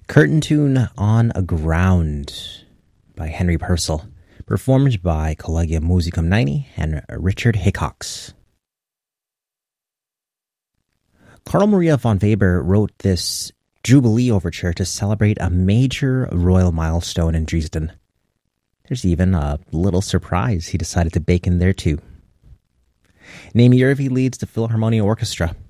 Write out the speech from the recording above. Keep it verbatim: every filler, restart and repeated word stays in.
Curtain Tune on Aground by Henry Purcell, performed by Collegium Musicum ninety and Richard Hickox. Carl Maria von Weber wrote this Jubilee Overture to celebrate a major royal milestone in Dresden. There's even a little surprise he decided to bake in there too. Naomi Irving leads the Philharmonia Orchestra.